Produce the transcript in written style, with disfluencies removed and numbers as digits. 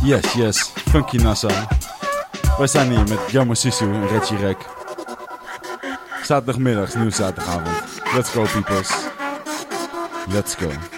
Yes. Funky Nassau. Wij staan hier met Jammer Sisu en Reggie Rek. Zaterdagmiddag, nieuw zaterdagavond. Let's go, peoples. Let's go.